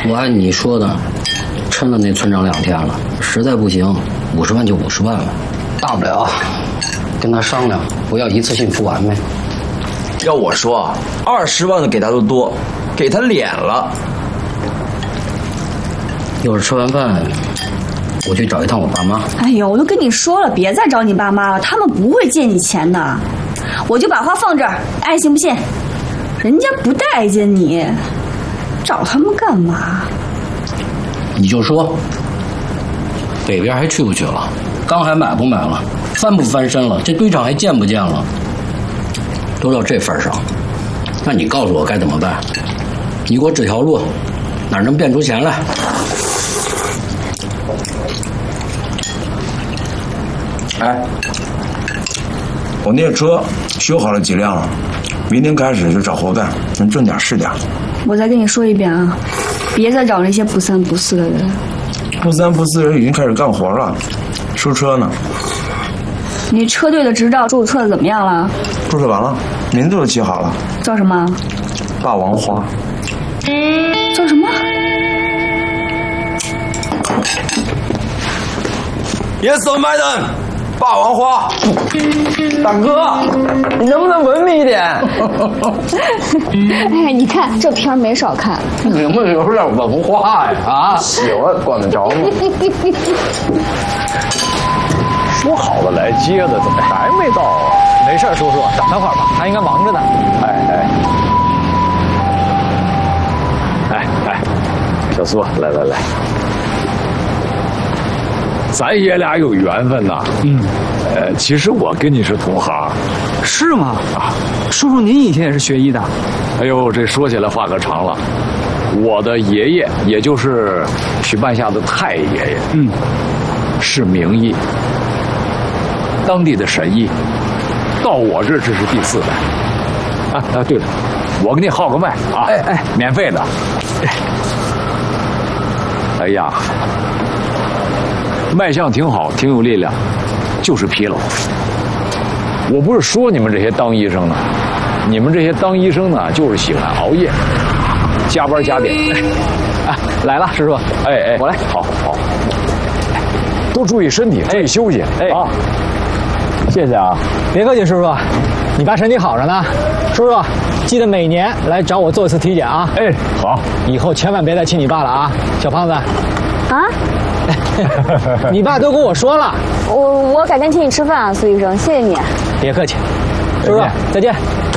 我按你说的，抻了那村长2天了，实在不行，50万就50万了，大不了跟他商量，不要一次性付完呗。 要我说，20万的给他都多，给他脸了。 一会儿吃完饭，我去找一趟我爸妈。 哎呦，我都跟你说了，别再找你爸妈了，他们不会借你钱的。我就把话放这儿，爱信不信。人家不待见你，找他们干嘛？ 你就说，北边还去不去了？缸还买不买了？翻不翻身了？这堆场还建不建了？都到这份上，那你告诉我该怎么办？你给我指条路，哪能变出钱来？ 哎，我那车修好了几辆了，明天开始就找活干，能挣点是点。 我再跟你说一遍啊，别再找那些不三不四的人。 不三不四人已经开始干活了，修车呢。 你车队的执照注册的怎么样了？ 注册完了，名字都起好了。 叫什么？ 霸王花。 叫什么 ？Yes, Madam。霸王花， 大哥，你能不能文明一点？ 哎，你看这片没少看， 有没有点文化呀？啊， 有啊，管得着吗？ 说好了来接的，怎么还没到啊？ 没事，叔叔，等会儿吧，他应该忙着呢。 哎，小苏，来，咱爷俩有缘分呐。其实我跟你是同行。 是吗？啊，叔叔您以前也是学医的。 哎呦，这说起来话可长了。我的爷爷，也就是许半夏的太爷爷，是名医，当地的神医，到我这是第4代。对了，我给你号个脉啊，免费的。哎呀，脉象挺好，挺有力量，就是疲劳。我不是说你们这些当医生的，你们这些当医生呢，就是喜欢熬夜，加班加点。 来了，师傅。 我来，好，多注意身体，注意休息。啊，谢谢啊。 别客气，师傅，你爸身体好着呢。叔叔，记得每年来找我做一次体检啊。 好， 以后千万别再气你爸了啊，小胖子。 啊？ 你爸都跟我说了。 我改天请你吃饭啊，苏医生，谢谢你。 别客气，叔叔再见。